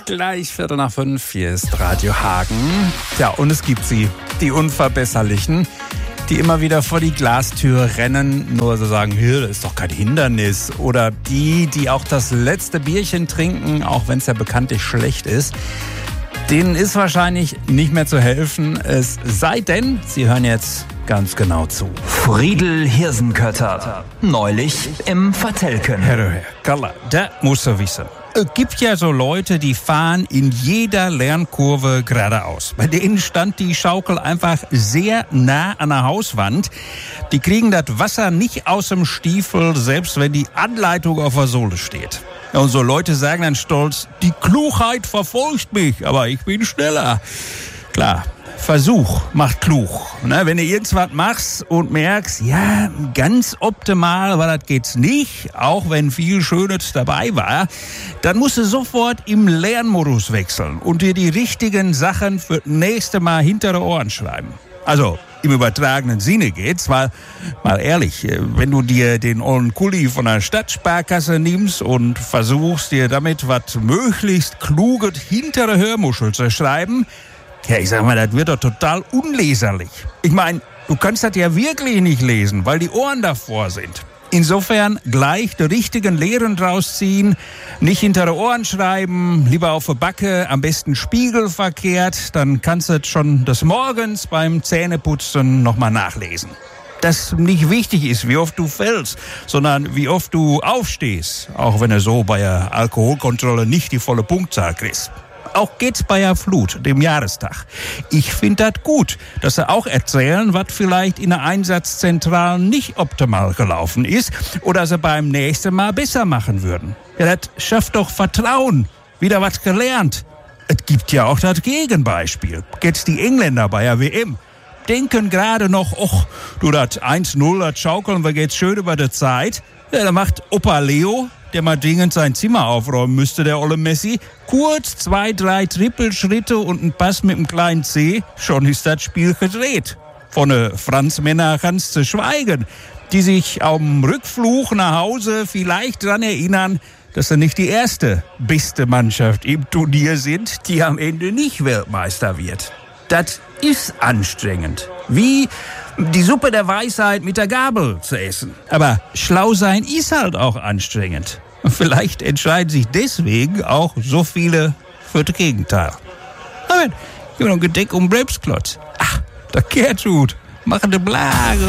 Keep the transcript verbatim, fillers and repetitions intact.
Gleich Viertel nach fünf, hier ist Radio Hagen. Ja, und es gibt sie, die Unverbesserlichen, die immer wieder vor die Glastür rennen, nur so sagen, hier, das ist doch kein Hindernis. Oder die, die auch das letzte Bierchen trinken, auch wenn es ja bekanntlich schlecht ist. Denen ist wahrscheinlich nicht mehr zu helfen, es sei denn, sie hören jetzt ganz genau zu. Friedel Hirsenkötter, neulich im Vertelken. Herr, Herr Kaller, da musst du wissen. Es gibt ja so Leute, die fahren in jeder Lernkurve geradeaus. Bei denen stand die Schaukel einfach sehr nah an der Hauswand. Die kriegen das Wasser nicht aus dem Stiefel, selbst wenn die Anleitung auf der Sohle steht. Und so Leute sagen dann stolz, die Klugheit verfolgt mich, aber ich bin schneller. Klar, Versuch macht klug. Ne? Wenn du irgendwas machst und merkst, ja, ganz optimal, aber das geht's nicht, auch wenn viel Schönes dabei war, dann musst du sofort im Lernmodus wechseln und dir die richtigen Sachen für das nächste Mal hinter die Ohren schreiben. Also im übertragenen Sinne geht's, weil, mal ehrlich, wenn du dir den ollen Kuli von der Stadtsparkasse nimmst und versuchst, dir damit was möglichst Kluges hinter der Hörmuschel zu schreiben, ja, ich sag mal, das wird doch total unleserlich. Ich meine, du kannst das ja wirklich nicht lesen, weil die Ohren davor sind. Insofern gleich die richtigen Lehren draus ziehen, nicht hinter die Ohren schreiben, lieber auf der Backe, am besten spiegelverkehrt, dann kannst du schon des Morgens beim Zähneputzen nochmal nachlesen. Dass nicht wichtig ist, wie oft du fällst, sondern wie oft du aufstehst, auch wenn du so bei der Alkoholkontrolle nicht die volle Punktzahl kriegst. Auch geht's bei der Flut, dem Jahrestag. Ich finde das gut, dass sie auch erzählen, was vielleicht in der Einsatzzentrale nicht optimal gelaufen ist oder sie beim nächsten Mal besser machen würden. Ja, das schafft doch Vertrauen. Wieder was gelernt. Es gibt ja auch das Gegenbeispiel. Jetzt die Engländer bei der W M. Denken gerade noch, och, du, das eins null, das schaukeln wir jetzt schön über die Zeit. Ja, da macht Opa Leo, der mal dringend sein Zimmer aufräumen müsste, der olle Messi, kurz zwei, drei Trippelschritte und ein Pass mit dem kleinen C, schon ist das Spiel gedreht. Von den Franzmänner kannst du schweigen, die sich am Rückflug nach Hause vielleicht dran erinnern, dass sie nicht die erste beste Mannschaft im Turnier sind, die am Ende nicht Weltmeister wird. Das ist anstrengend. Wie die Suppe der Weisheit mit der Gabel zu essen. Aber schlau sein ist halt auch anstrengend. Und vielleicht entscheiden sich deswegen auch so viele für das Gegenteil. Aber ich habe noch ein Gedeck um Bremsklotz. Ach, der Gertrud, machen die Blage.